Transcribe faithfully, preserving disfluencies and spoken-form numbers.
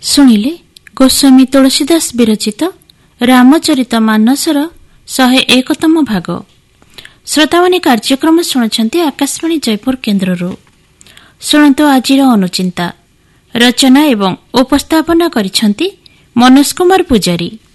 ଶୁଣିଲେ ଗୋସ୍ୱାମୀ ତୁଳସୀଦାସ ବିରଚିତ ରାମଚରିତ ମାନସର ଶହେ ଏକତମ ଭାଗ। ଶ୍ରୋତାମାନେ କାର୍ଯ୍ୟକ୍ରମ ଶୁଣୁଛନ୍ତି ଆକାଶବାଣୀ ଜୟପୁର କେନ୍ଦ୍ରରୁ। ଶୁଣନ୍ତୁ ଆଜିର ଅନୁଚିନ୍ତା। ରଚନା ଏବଂ ଉପସ୍ଥାପନା କରିଛନ୍ତି ମନୋଜ କୁମାର ପୂଜାରୀ।